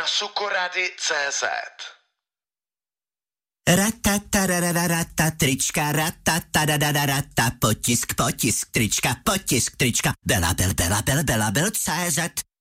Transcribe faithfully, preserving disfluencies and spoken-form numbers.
na sukorady tečka cé zet. Ratatarararata, trička, ratatarararata, potisk, potisk, trička, potisk, trička, Bela, bel, bela, bel, bela, bel, cé zet.